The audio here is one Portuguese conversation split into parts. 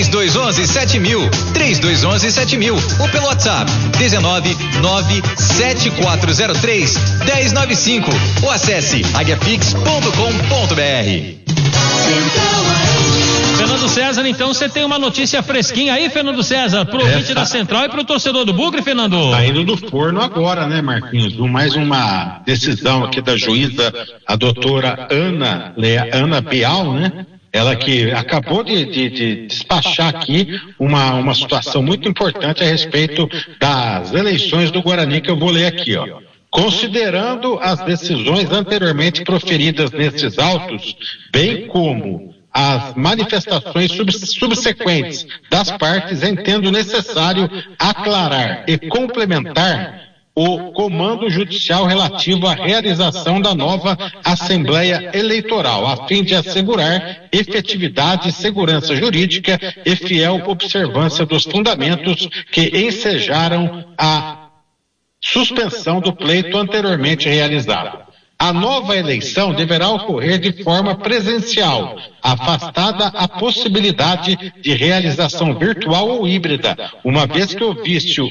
3211-7000, 3211-7000, ou pelo WhatsApp 1997403-1095, ou acesse aguiafix.com.br. Fernando César, então você tem uma notícia fresquinha aí, Fernando César, pro ouvinte da Central e pro torcedor do Bugre, Fernando? Tá indo do forno agora, né, Marquinhos? Mais uma decisão aqui da juíza, a doutora Ana Bial, né? Ela que acabou de despachar aqui uma situação muito importante a respeito das eleições do Guarani, que eu vou ler aqui, ó. Considerando as decisões anteriormente proferidas nesses autos, bem como as manifestações subsequentes das partes, entendo necessário aclarar e complementar o comando judicial relativo à realização da nova Assembleia Eleitoral, a fim de assegurar efetividade e segurança jurídica e fiel observância dos fundamentos que ensejaram a suspensão do pleito anteriormente realizado. A nova eleição deverá ocorrer de forma presencial, afastada a possibilidade de realização virtual ou híbrida, uma vez que o vício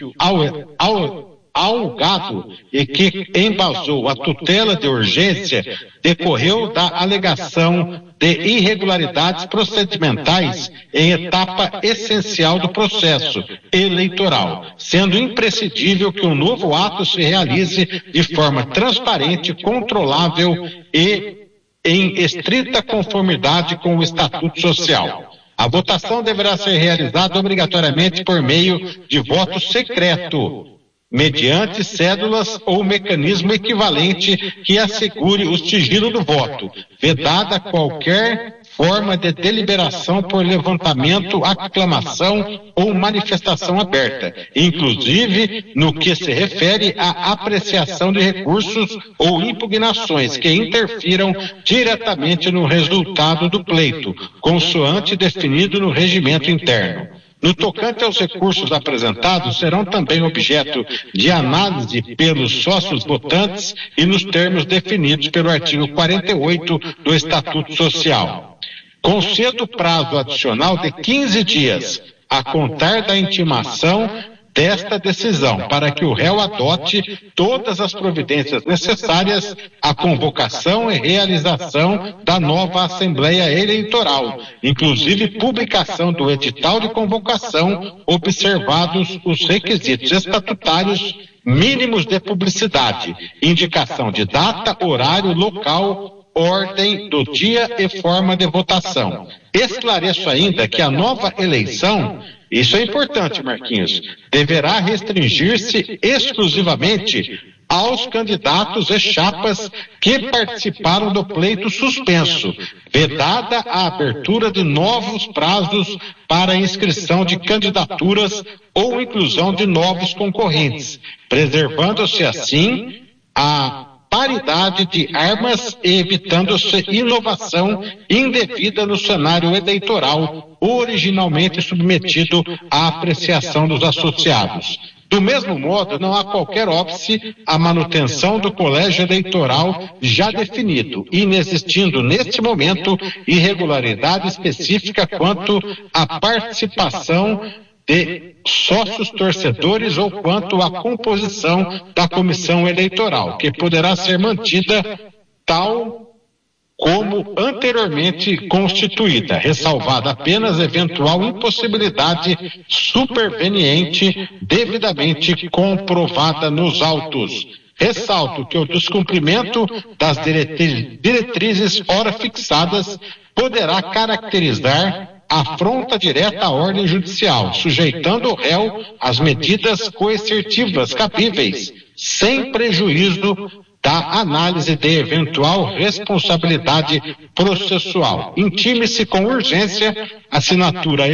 alugado e que embasou a tutela de urgência decorreu da alegação de irregularidades procedimentais em etapa essencial do processo eleitoral, sendo imprescindível que o novo ato se realize de forma transparente, controlável e em estrita conformidade com o Estatuto Social. A votação deverá ser realizada obrigatoriamente por meio de voto secreto, mediante cédulas ou mecanismo equivalente que assegure o sigilo do voto, vedada qualquer forma de deliberação por levantamento, aclamação ou manifestação aberta, inclusive no que se refere à apreciação de recursos ou impugnações que interfiram diretamente no resultado do pleito, consoante definido no regimento interno. No tocante aos recursos apresentados, serão também objeto de análise pelos sócios votantes e nos termos definidos pelo artigo 48 do Estatuto Social. Concedo prazo adicional de 15 dias a contar da intimação desta decisão, para que o réu adote todas as providências necessárias à convocação e realização da nova Assembleia Eleitoral, inclusive publicação do edital de convocação, observados os requisitos estatutários mínimos de publicidade, indicação de data, horário, local, ordem do dia e forma de votação. Esclareço ainda que a nova eleição, isso é importante, Marquinhos, deverá restringir-se exclusivamente aos candidatos e chapas que participaram do pleito suspenso, vedada a abertura de novos prazos para inscrição de candidaturas ou inclusão de novos concorrentes, preservando-se assim a paridade de armas e evitando-se inovação indevida no cenário eleitoral originalmente submetido à apreciação dos associados. Do mesmo modo, não há qualquer óbice à manutenção do colégio eleitoral já definido, inexistindo neste momento irregularidade específica quanto à participação de sócios torcedores ou quanto à composição da comissão eleitoral, que poderá ser mantida tal como anteriormente constituída, ressalvada apenas eventual impossibilidade superveniente devidamente comprovada nos autos. Ressalto que o descumprimento das diretrizes ora fixadas poderá caracterizar afronta direta à ordem judicial, sujeitando o réu às medidas coercitivas cabíveis, sem prejuízo da análise de eventual responsabilidade processual. Intime-se com urgência a assinatura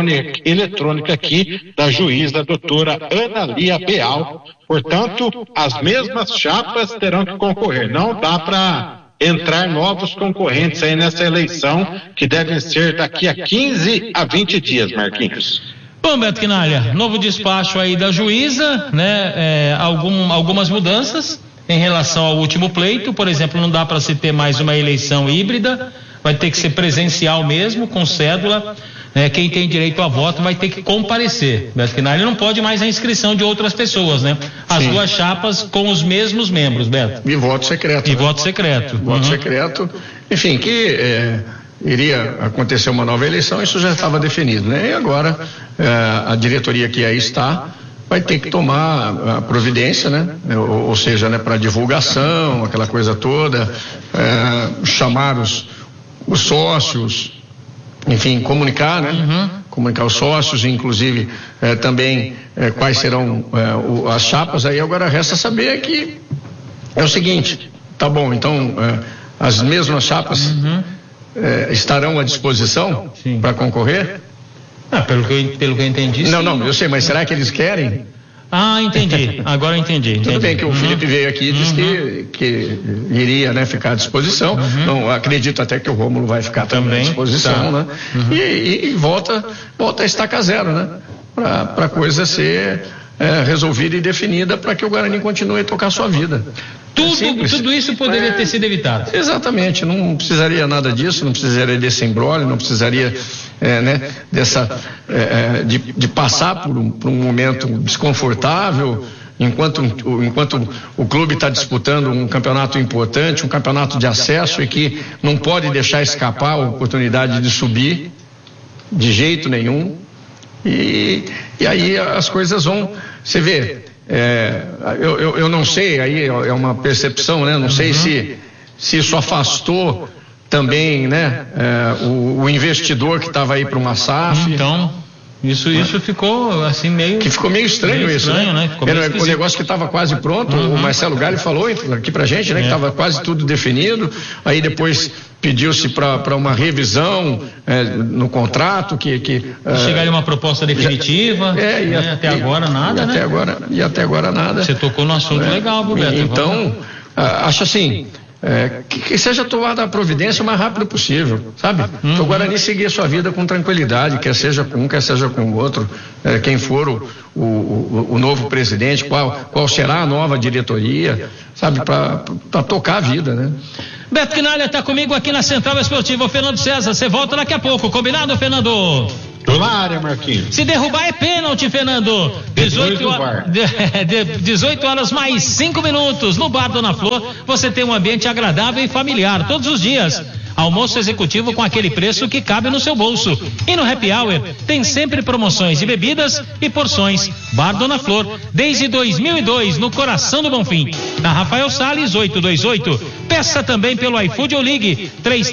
eletrônica aqui da juíza doutora Ana Lia Beal. Portanto, as mesmas chapas terão que concorrer. Não dá para entrar novos concorrentes aí nessa eleição, que devem ser daqui a 15 a 20 dias, Marquinhos. Bom, Beto Quinalha, novo despacho aí da juíza, né? Algumas mudanças em relação ao último pleito. Por exemplo, não dá para se ter mais uma eleição híbrida, vai ter que ser presencial mesmo, com cédula. Quem tem direito a voto vai ter que comparecer. Beto Quinalha, não pode mais a inscrição de outras pessoas, né? As duas chapas com os mesmos membros, Beto. E voto secreto. E voto secreto. Voto secreto. Enfim, que iria acontecer uma nova eleição, isso já estava definido, né? E agora a diretoria que aí está vai ter que tomar a providência, né? Ou seja, né, para divulgação, aquela coisa toda, chamar os sócios, enfim, comunicar, né? Comunicar os sócios, inclusive também quais serão as chapas. Aí agora resta saber que é o seguinte, tá bom, então as mesmas chapas estarão à disposição para concorrer? Pelo que eu entendi, sim. Não, eu sei, mas será que eles querem? Entendi. Agora eu entendi. Tudo bem que o Felipe veio aqui e disse que iria, né, ficar à disposição. Não, acredito até que o Rômulo vai ficar também à disposição, né? E volta a estaca zero, né? Para a coisa ser resolvida e definida para que o Guarani continue a tocar sua vida. Tudo isso poderia ter sido evitado. Exatamente, não precisaria nada disso, não precisaria desse imbróglio, não precisaria de passar por um momento desconfortável, enquanto o clube está disputando um campeonato importante, um campeonato de acesso, e que não pode deixar escapar a oportunidade de subir de jeito nenhum. E aí as coisas vão, você vê, eu não sei, aí é uma percepção, né? Não sei se isso afastou também, né, o investidor que estava aí para uma SAF. Então, isso ficou assim meio... Que ficou meio estranho, né? Era o negócio que estava quase pronto, o Marcelo Galli falou aqui pra gente, né, que estava quase tudo definido, aí depois pediu-se para uma revisão no contrato, chegaria uma proposta definitiva, até agora nada, né? Até agora nada. Você tocou no assunto legal, Roberto. Então, acho assim, que seja tomada a providência o mais rápido possível, sabe? O Guarani seguir a sua vida com tranquilidade, quer seja com um, quer seja com o outro, quem for o novo presidente, qual será a nova diretoria, sabe? Para tocar a vida, né? Beto Quinalha está comigo aqui na Central Esportiva. Fernando César, você volta daqui a pouco, combinado, Fernando? Tô na área, Marquinhos. Se derrubar é pênalti, Fernando. 18 horas mais 5 minutos. No Bar Dona Flor, você tem um ambiente agradável e familiar todos os dias. Almoço executivo com aquele preço que cabe no seu bolso. E no Happy Hour tem sempre promoções de bebidas e porções. Bar Dona Flor, desde 2002, no coração do Bonfim. Na Rafael Salles, 828. Peça também pelo iFood ou ligue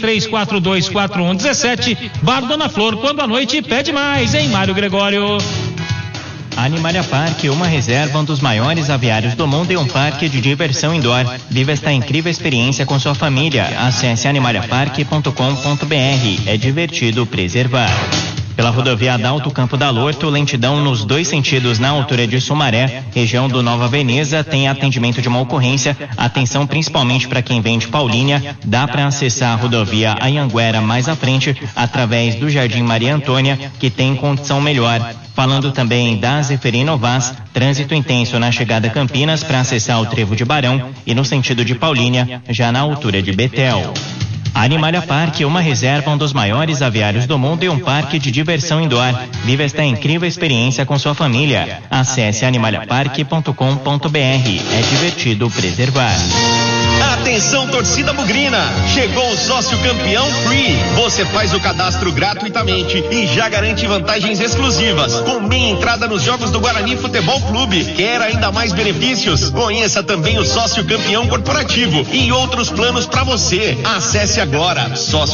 33424117. Bar Dona Flor, quando à noite pede mais, hein, Mário Gregório? Animalia Park, uma reserva, um dos maiores aviários do mundo e um parque de diversão indoor. Viva esta incrível experiência com sua família. Acesse animaliapark.com.br. É divertido preservar. Pela rodovia Adalto Campo da Lorto, lentidão nos dois sentidos na altura de Sumaré, região do Nova Veneza, tem atendimento de uma ocorrência. Atenção principalmente para quem vem de Paulínia. Dá para acessar a rodovia Anhanguera mais à frente, através do Jardim Maria Antônia, que tem condição melhor. Falando também da Zeferino Vaz, trânsito intenso na chegada a Campinas para acessar o Trevo de Barão e no sentido de Paulínia, já na altura de Betel. Animalia Park, uma reserva, um dos maiores aviários do mundo e um parque de diversão indoor. Viva esta incrível experiência com sua família. Acesse animaliapark.com.br. É divertido preservar. Atenção, torcida bugrina! Chegou o sócio campeão Free. Você faz o cadastro gratuitamente e já garante vantagens exclusivas, com meia entrada nos jogos do Guarani Futebol Clube. Quer ainda mais benefícios? Conheça também o sócio campeão corporativo e outros planos para você. Acesse agora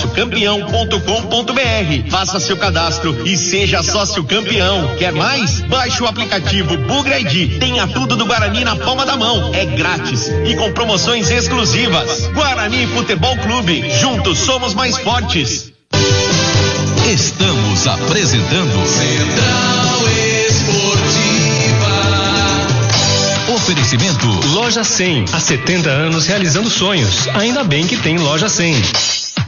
sociocampeão.com.br. Faça seu cadastro e seja sócio campeão. Quer mais? Baixe o aplicativo Bugra ID. Tenha tudo do Guarani na palma da mão. É grátis e com promoções exclusivas. Guarani Futebol Clube. Juntos somos mais fortes. Estamos apresentando Central Esportiva. Oferecimento Loja 100. Há 70 anos realizando sonhos. Ainda bem que tem Loja 100.